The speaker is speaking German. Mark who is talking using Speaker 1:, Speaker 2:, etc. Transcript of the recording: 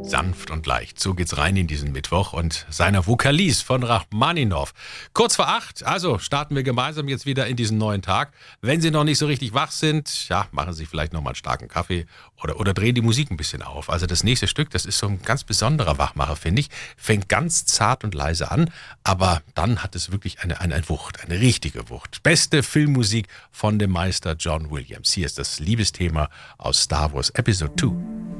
Speaker 1: Sanft und leicht. So geht's rein in diesen Mittwoch und seiner Vokalis von Rachmaninov. Kurz vor 8, also starten wir gemeinsam jetzt wieder in diesen neuen Tag. Wenn Sie noch nicht so richtig wach sind, ja, machen Sie vielleicht noch mal einen starken Kaffee oder drehen die Musik ein bisschen auf. Also das nächste Stück, das ist so ein ganz besonderer Wachmacher, finde ich. Fängt ganz zart und leise an, aber dann hat es wirklich eine Wucht, eine richtige Wucht. Beste Filmmusik von dem Meister John Williams. Hier ist das Liebesthema aus Star Wars Episode 2.